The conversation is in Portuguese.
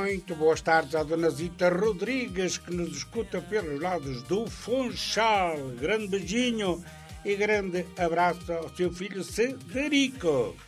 Muito boas tardes à Dona Zita Rodrigues, que nos escuta pelos lados do Funchal. Grande beijinho e grande abraço ao seu filho Cederico.